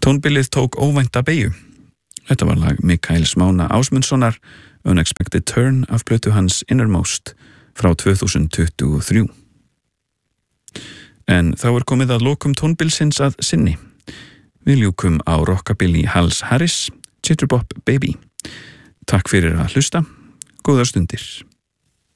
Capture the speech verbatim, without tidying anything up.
Tónbilið tók óvænta beygju. Þetta var lag Mikaels Mána Ásmundssonar, Unexpected Turn af plötu hans Innermost frá tvö þúsund tuttugu og þrjú. En þá er komið að lokum tónbilsins að sinni. Við ljúkum á rockabilly Hals Harris, Jitterbop Baby. Takk fyrir að hlusta. Góðar stundir.